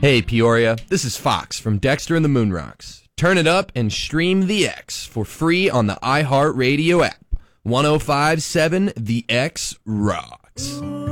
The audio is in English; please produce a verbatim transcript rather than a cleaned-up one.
Hey, Peoria, this is Fox from Dexter and the Moonrocks. Turn it up and stream The X for free on the iHeartRadio app. one oh five point seven The X rocks.